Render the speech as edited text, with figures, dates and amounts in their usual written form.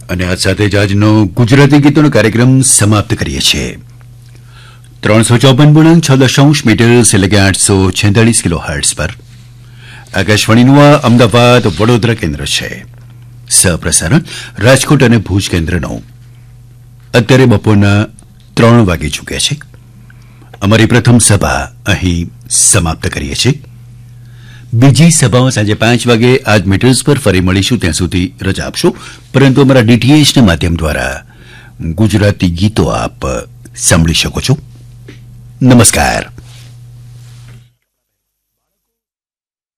અને આ સાથે જ આજનો ગુજરાતી ગીતોનો કાર્યક્રમ સમાપ્ત કરીએ છીએ. 354.6 મીટર્સ એટલે કે 846 કિલો હર્ટ્ઝ પર આકાશવાણીનું આ અમદાવાદ વડોદરા કેન્દ્ર છે. સહપ્રસારણ રાજકોટ અને ભુજ કેન્દ્રનો. અત્યારે બપોરના 3 વાગી ચૂક્યા છે. અમારી પ્રથમ સભા અહીં સમાપ્ત કરીએ છીએ. બીજી સભામાં સાંજે 5 વાગે આજ મીટર્સ પર ફરી મળીશું. ત્યાં સુધી રજા આપશો, પરંતુ અમારા ડીટીએચના માધ્યમ દ્વારા ગુજરાતી ગીતો આપ સાંભળી શકો છો. નમસ્કાર.